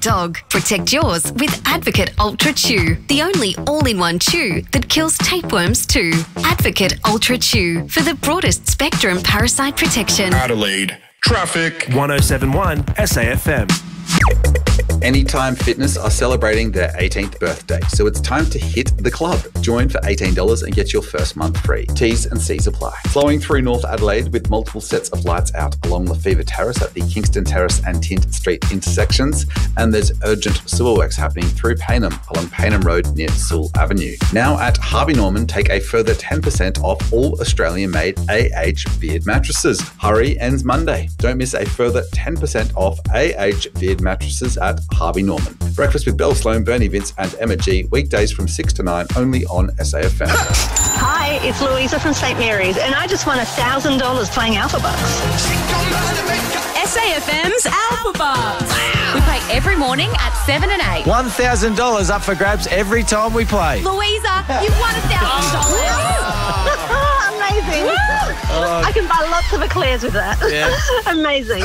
dog. Protect yours with Advocate Ultra Chew, the only all-in-one chew that kills tapeworms too. Advocate Ultra Chew for the broadest spectrum parasite protection. Adelaide traffic. 107.1 SAFM. Anytime Fitness are celebrating their 18th birthday, so it's time to hit the club. Join for $18 and get your first month free. T's and C's apply. Flowing through North Adelaide with multiple sets of lights out along Lefevre Terrace at the Kingston Terrace and Tint Street intersections, and there's urgent sewer works happening through Payneham along Payneham Road near Sewell Avenue. Now at Harvey Norman, take a further 10% off all Australian-made AH Beard mattresses. Hurry ends Monday. Don't miss a further 10% off AH Beard mattresses at Harvey Norman. Breakfast with Belle Sloan, Bernie Vince and Emma G, weekdays from 6 to 9, only on SAFM. Hi, it's Louisa from St Mary's, and I just won $1,000 playing Alphabucks. SAFM's Alphabucks. We play every morning at 7 and 8. $1,000 up for grabs every time we play. Louisa, you've won $1,000. Amazing. I can buy lots of eclairs with that. Yeah. Amazing.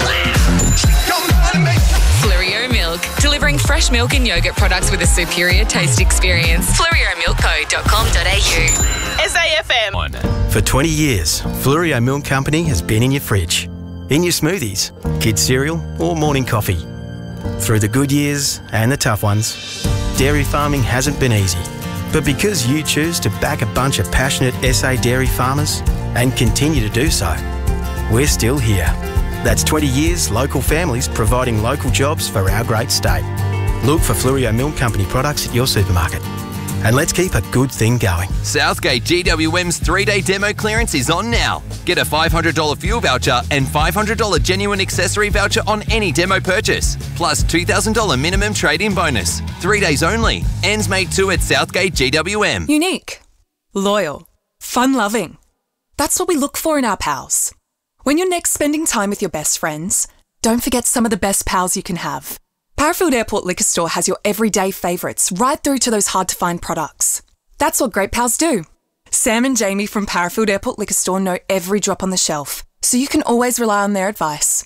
Fleurieu Milk, delivering fresh milk and yogurt products with a superior taste experience. Fleurieumilkco.com.au. SAFM. For 20 years, Fleurieu Milk Company has been in your fridge, in your smoothies, kids' cereal or morning coffee. Through the good years and the tough ones, dairy farming hasn't been easy. But because you choose to back a bunch of passionate SA dairy farmers and continue to do so, we're still here. That's 20 years local families providing local jobs for our great state. Look for Fleurieu Milk Company products at your supermarket. And let's keep a good thing going. Southgate GWM's 3-day demo clearance is on now. Get a $500 fuel voucher and $500 genuine accessory voucher on any demo purchase, plus $2,000 minimum trade-in bonus. 3 days only. Ends May 2 at Southgate GWM. Unique, loyal, fun-loving. That's what we look for in our pals. When you're next spending time with your best friends, don't forget some of the best pals you can have. Parafield Airport Liquor Store has your everyday favourites right through to those hard-to-find products. That's what great pals do. Sam and Jamie from Parafield Airport Liquor Store know every drop on the shelf, so you can always rely on their advice.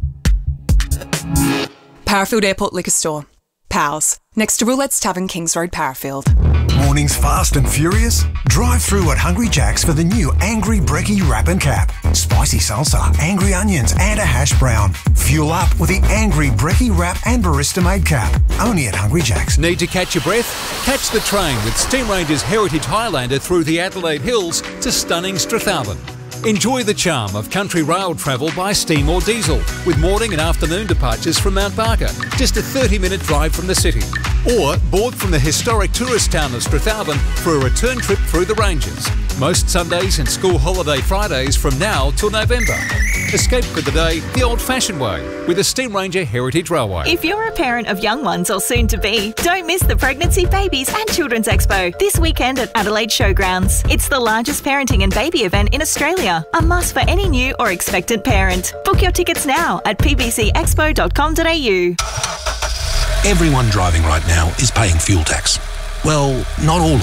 Parafield Airport Liquor Store. Pals. Next to Roulette's Tavern, Kings Road, Parafield. Mornings fast and furious? Drive through at Hungry Jack's for the new Angry Brekkie Wrap and Cap. Spicy salsa, angry onions and a hash brown. Fuel up with the Angry Brekkie Wrap and Barista Made Cap. Only at Hungry Jack's. Need to catch your breath? Catch the train with Steam Ranger's Heritage Highlander through the Adelaide Hills to stunning Strathalbyn. Enjoy the charm of country rail travel by steam or diesel, with morning and afternoon departures from Mount Barker, just a 30-minute drive from the city. Or board from the historic tourist town of Strathalbyn for a return trip through the ranges. Most Sundays and school holiday Fridays from now till November. Escape for the day the old-fashioned way with the Steam Ranger Heritage Railway. If you're a parent of young ones or soon to be, don't miss the Pregnancy, Babies and Children's Expo this weekend at Adelaide Showgrounds. It's the largest parenting and baby event in Australia, a must for any new or expectant parent. Book your tickets now at pbcexpo.com.au. Everyone driving right now is paying fuel tax. Well, not all of them.